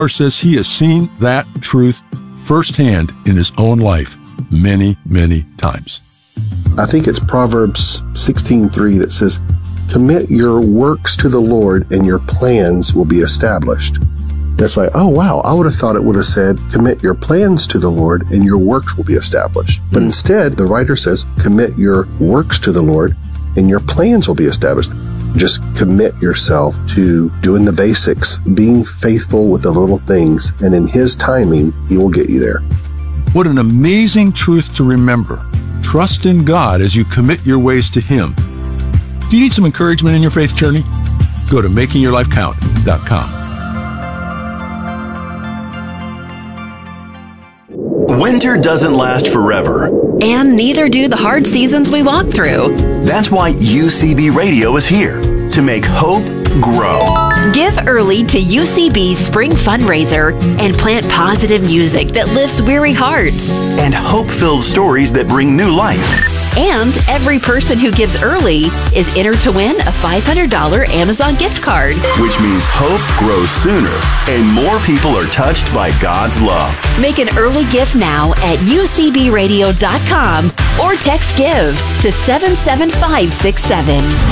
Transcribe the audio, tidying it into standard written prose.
says he has seen that truth firsthand in his own life many, many times. I think it's Proverbs 16:3 that says, commit your works to the Lord and your plans will be established. And it's like, oh wow, I would have thought it would have said, commit your plans to the Lord and your works will be established. But instead, the writer says, commit your works to the Lord and your plans will be established. Just commit yourself to doing the basics, being faithful with the little things, and in His timing, He will get you there. What an amazing truth to remember. Trust in God as you commit your ways to Him. Do you need some encouragement in your faith journey? Go to makingyourlifecount.com. Winter doesn't last forever. And neither do the hard seasons we walk through. That's why UCB Radio is here to make hope grow. Give early to UCB's spring fundraiser and plant positive music that lifts weary hearts. And hope-filled stories that bring new life. And every person who gives early is entered to win a $500 Amazon gift card. Which means hope grows sooner and more people are touched by God's love. Make an early gift now at ucbradio.com or text GIVE to 77567.